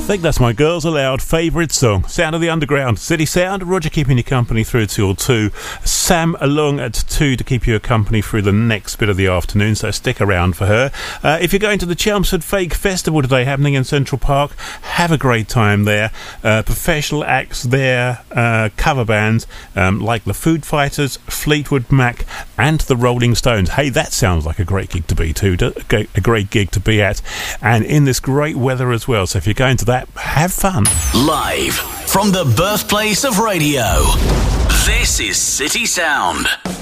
think that's my Girls Aloud favourite song. Sound of the Underground, City Sound. Roger keeping you company through till 2. Sam along at 2 to keep you company through the next bit of the afternoon, so stick around for her. If you're going to the Chelmsford Fake Festival today, happening in Central Park, have a great time there. Professional acts there, cover bands like the Food Fighters, Fleetwood Mac and the Rolling Stones. Hey, that sounds like a great gig to be a great gig to be at, and in this great weather as well. So if you're going to that, have fun. Live from the birthplace of radio, this is City Sound.